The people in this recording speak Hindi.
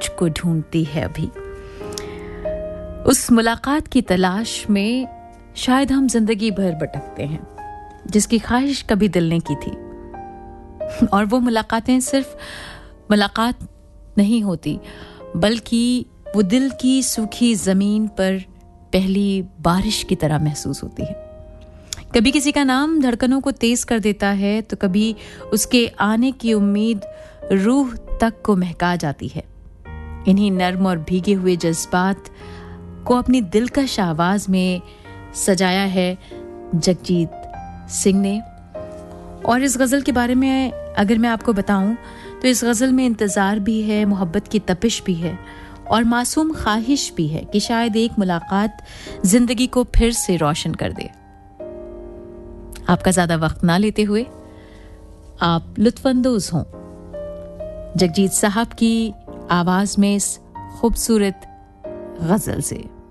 तुझको ढूंढती है अभी। उस मुलाकात की तलाश में शायद हम जिंदगी भर भटकते हैं, जिसकी ख्वाहिश कभी दिल ने की थी। और वो मुलाकातें सिर्फ मुलाकात नहीं होती, बल्कि वो दिल की सूखी जमीन पर पहली बारिश की तरह महसूस होती है। कभी किसी का नाम धड़कनों को तेज कर देता है, तो कभी उसके आने की उम्मीद रूह तक को महका जाती है। इन्हीं नर्म और भीगे हुए जज्बात को अपनी दिलकश आवाज में सजाया है जगजीत सिंह ने। और इस गज़ल के बारे में अगर मैं आपको बताऊं तो इस गज़ल में इंतज़ार भी है, मोहब्बत की तपिश भी है और मासूम ख्वाहिश भी है कि शायद एक मुलाकात जिंदगी को फिर से रोशन कर दे। आपका ज़्यादा वक्त ना लेते हुए आप लुत्फानंदोज़ हों जगजीत साहब की आवाज़ में इस खूबसूरत गज़ल से।